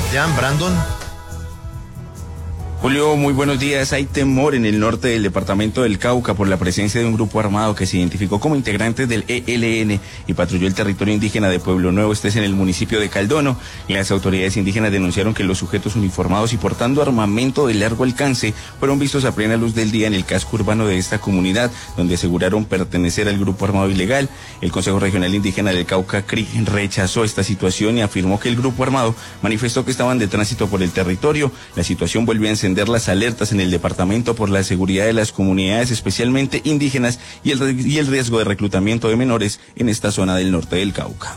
Sebastián, Brandon. Julio, muy buenos días. Hay temor en el norte del departamento del Cauca por la presencia de un grupo armado que se identificó como integrantes del ELN y patrulló el territorio indígena de Pueblo Nuevo, este es en el municipio de Caldono. Las autoridades indígenas denunciaron que los sujetos uniformados y portando armamento de largo alcance fueron vistos a plena luz del día en el casco urbano de esta comunidad, donde aseguraron pertenecer al grupo armado ilegal. El Consejo Regional Indígena del Cauca, CRIC, rechazó esta situación y afirmó que el grupo armado manifestó que estaban de tránsito por el territorio. La situación volvió a encender las alertas en el departamento por la seguridad de las comunidades, especialmente indígenas, y el riesgo de reclutamiento de menores en esta zona del norte del Cauca.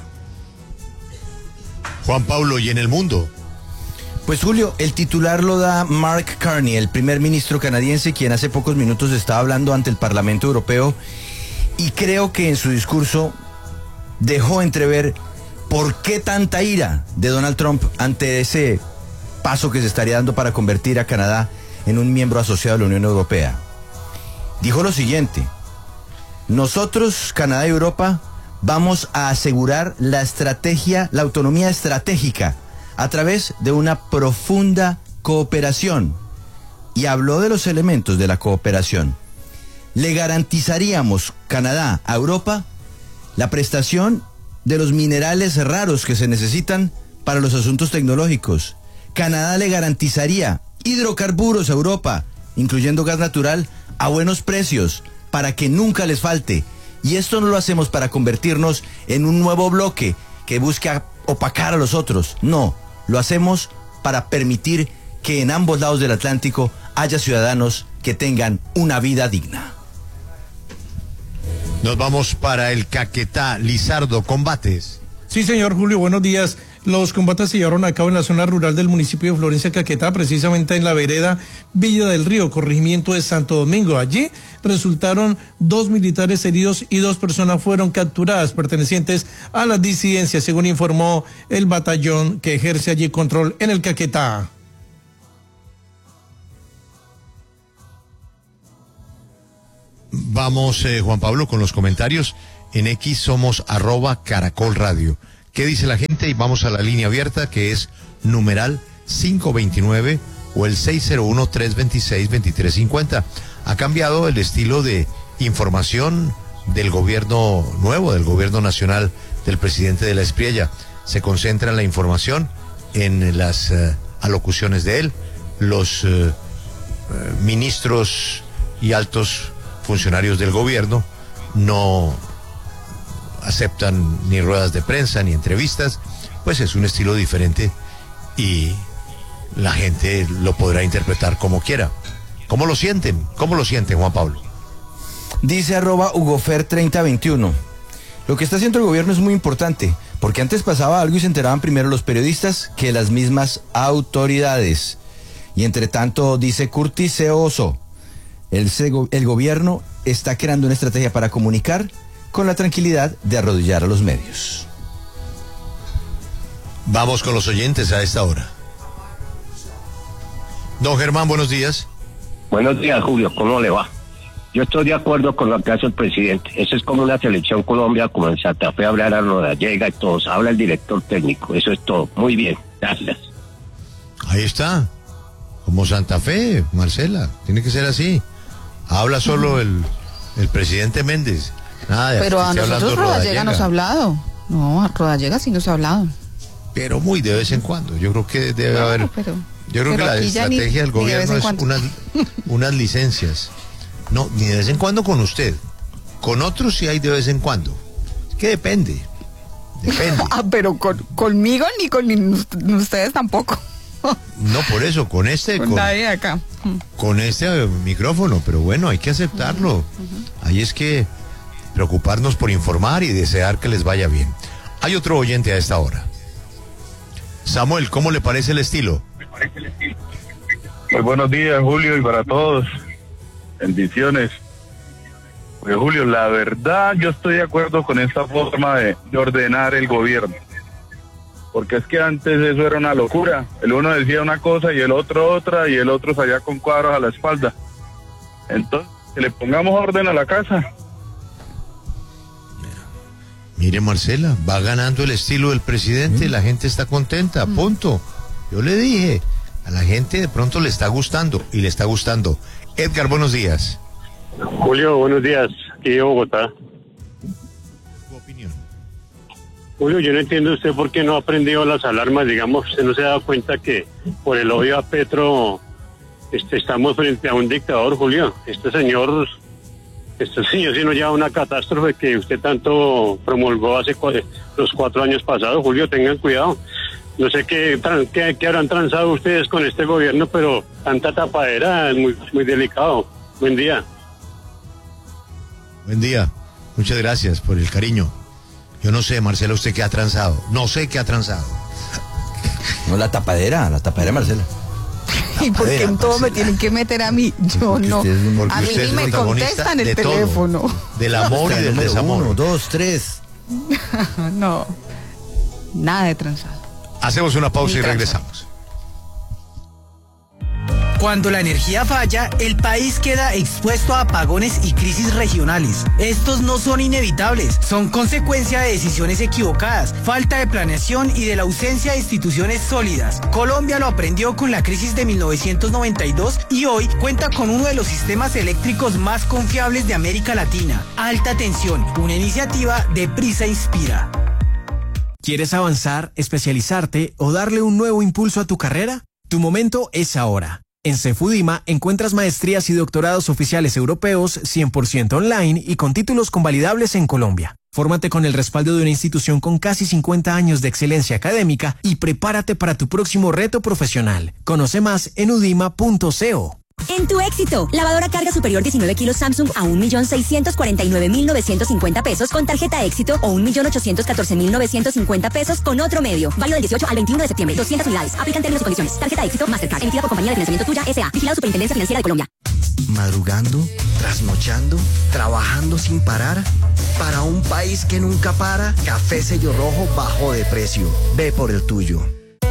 Juan Pablo, ¿y en el mundo? Pues Julio, el titular lo da Mark Carney, el primer ministro canadiense, quien hace pocos minutos estaba hablando ante el Parlamento Europeo, y creo que en su discurso dejó entrever por qué tanta ira de Donald Trump ante ese paso que se estaría dando para convertir a Canadá en un miembro asociado a la Unión Europea. Dijo lo siguiente: nosotros, Canadá y Europa, vamos a asegurar la autonomía estratégica a través de una profunda cooperación. Y habló de los elementos de la cooperación. Le garantizaríamos, Canadá, a Europa, la prestación de los minerales raros que se necesitan para los asuntos tecnológicos. Canadá le garantizaría hidrocarburos a Europa, incluyendo gas natural, a buenos precios, para que nunca les falte. Y esto no lo hacemos para convertirnos en un nuevo bloque que busca opacar a los otros. No, lo hacemos para permitir que en ambos lados del Atlántico haya ciudadanos que tengan una vida digna. Nos vamos para el Caquetá. Lizardo, combates. Sí, señor Julio, buenos días. Los combates se llevaron a cabo en la zona rural del municipio de Florencia, Caquetá, precisamente en la vereda Villa del Río, corregimiento de Santo Domingo. Allí resultaron 2 militares heridos y 2 personas fueron capturadas pertenecientes a las disidencias, según informó el batallón que ejerce allí control en el Caquetá. Vamos, Juan Pablo, con los comentarios. En X somos @Caracol Radio. ¿Qué dice la gente? Y vamos a la línea abierta, que es numeral 529 o el 601-326-2350. Ha cambiado el estilo de información del gobierno nuevo, del gobierno nacional del presidente de la Espriella. Se concentra la información en las alocuciones de él. Los ministros y altos funcionarios del gobierno no aceptan ni ruedas de prensa ni entrevistas, pues es un estilo diferente y la gente lo podrá interpretar como quiera. ¿Cómo lo sienten? ¿Cómo lo sienten, Juan Pablo? Dice @HugoFer3021. Lo que está haciendo el gobierno es muy importante, porque antes pasaba algo y se enteraban primero los periodistas que las mismas autoridades. Y entre tanto, dice Curtis Ceoso, el gobierno está creando una estrategia para comunicar con la tranquilidad de arrodillar a los medios. Vamos con los oyentes a esta hora. Don Germán, buenos días. Buenos días, Julio, ¿cómo le va? Yo estoy de acuerdo con lo que hace el presidente. Eso es como una selección Colombia, como en Santa Fe hablar a Rodallega y todos. Habla el director técnico, eso es todo. Muy bien, gracias. Ahí está. Como Santa Fe, Marcela, tiene que ser así. Habla solo el presidente Méndez. Nada, pero a nosotros Rodallega nos ha hablado. No, a Rodallega sí nos ha hablado. Pero muy de vez en cuando. Yo creo que debe haber. Yo creo que la estrategia del gobierno es unas licencias. No, ni de vez en cuando con usted. Con otros sí hay de vez en cuando. Es que depende. Depende. Pero conmigo ni con ustedes tampoco. No, por eso, con nadie acá. Con este micrófono, pero bueno, hay que aceptarlo. Ahí es que preocuparnos por informar y desear que les vaya bien. Hay otro oyente a esta hora. Samuel, ¿cómo le parece el estilo? Muy buenos días, Julio, y para todos. Bendiciones. Pues, Julio, la verdad, yo estoy de acuerdo con esta forma de ordenar el gobierno. Porque es que antes eso era una locura. El uno decía una cosa y el otro otra, y el otro salía con cuadros a la espalda. Entonces, que le pongamos orden a la casa. Mire, Marcela, va ganando el estilo del presidente, la gente está contenta, punto. Yo le dije, a la gente de pronto le está gustando y le está gustando. Edgar, buenos días. Julio, buenos días, aquí de Bogotá. ¿Tu opinión? Julio, yo no entiendo usted por qué no ha prendido las alarmas, digamos, usted no se ha dado cuenta que por el odio a Petro estamos frente a un dictador, Julio. Este señor sí nos lleva a una catástrofe que usted tanto promulgó hace los 4 años pasados, Julio, tengan cuidado. No sé qué habrán transado ustedes con este gobierno, pero tanta tapadera es muy delicado. Buen día. Buen día. Muchas gracias por el cariño. Yo no sé, Marcela, usted qué ha transado. No sé qué ha transado. No, la tapadera, Marcela. ¿Y por qué en todo me tienen que meter a mí? Yo no. A mí ni me contestan el teléfono. Todo, del amor y del desamor. 1, 2, 3. No. Nada de transado. Hacemos una pausa y regresamos. Cuando la energía falla, el país queda expuesto a apagones y crisis regionales. Estos no son inevitables, son consecuencia de decisiones equivocadas, falta de planeación y de la ausencia de instituciones sólidas. Colombia lo aprendió con la crisis de 1992 y hoy cuenta con uno de los sistemas eléctricos más confiables de América Latina. Alta tensión, una iniciativa de Prisa Inspira. ¿Quieres avanzar, especializarte o darle un nuevo impulso a tu carrera? Tu momento es ahora. En Cefudima encuentras maestrías y doctorados oficiales europeos 100% online y con títulos convalidables en Colombia. Fórmate con el respaldo de una institución con casi 50 años de excelencia académica y prepárate para tu próximo reto profesional. Conoce más en udima.co. En tu éxito, lavadora carga superior 19 kilos Samsung a 1.649.950 pesos con tarjeta éxito o 1.814.950 pesos con otro medio. Válido del 18 al 21 de septiembre. 200 unidades. Aplican términos y condiciones. Tarjeta éxito Mastercard. Emitida por Compañía de Financiamiento Tuya S.A. Vigilado Superintendencia Financiera de Colombia. Madrugando, trasnochando, trabajando sin parar. Para un país que nunca para, Café Sello Rojo bajó de precio. Ve por el tuyo.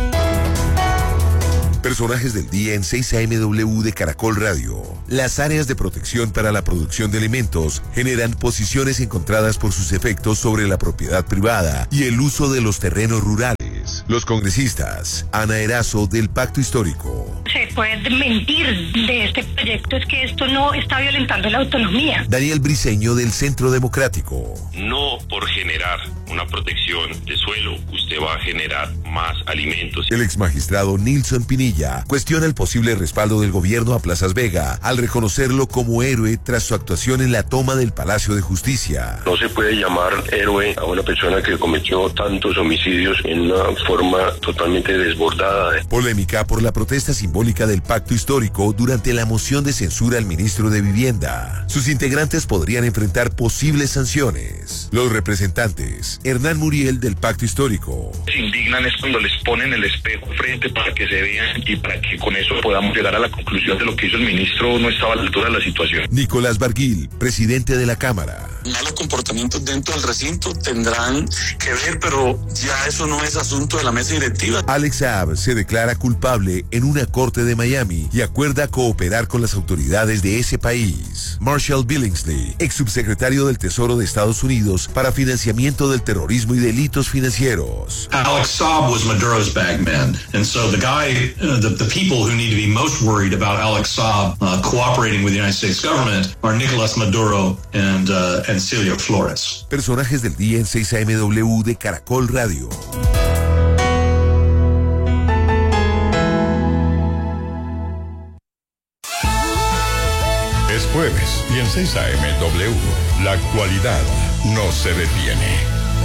Personajes del día en 6 AMW de Caracol Radio. Las áreas de protección para la producción de alimentos generan posiciones encontradas por sus efectos sobre la propiedad privada y el uso de los terrenos rurales. Los congresistas, Ana Erazo del Pacto Histórico. Se puede mentir de este proyecto, es que esto no está violentando la autonomía. Daniel Briceño del Centro Democrático. No por generar una protección de suelo, usted va a generar más alimentos. El exmagistrado Nilson Pinilla cuestiona el posible respaldo del gobierno a Plazas Vega al reconocerlo como héroe tras su actuación en la toma del Palacio de Justicia. No se puede llamar héroe a una persona que cometió tantos homicidios en una forma totalmente desbordada. Polémica por la protesta simbólica del Pacto Histórico durante la moción de censura al ministro de Vivienda. Sus integrantes podrían enfrentar posibles sanciones. Los representantes, Hernán Muriel del Pacto Histórico. Se indignan es cuando les ponen el espejo frente para que se vean y para que con eso podamos llegar a la conclusión de lo que hizo el ministro no estaba a la altura de la situación. Nicolás Barguil, presidente de la Cámara. Malos comportamientos dentro del recinto tendrán que ver, pero ya eso no es asunto de la mesa directiva. Alex Saab se declara culpable en una corte de Miami y acuerda cooperar con las autoridades de ese país. Marshall Billingsley, ex subsecretario del Tesoro de Estados Unidos para financiamiento del terrorismo y delitos financieros. Alex Saab was Maduro's bagman, and so the guy, the people who need to be most worried about Alex Saab cooperating with the United States government are Nicolás Maduro and Cilia Flores. Personajes del día en 6 AMW de Caracol Radio. Es jueves y en 6 AMW la actualidad no se detiene.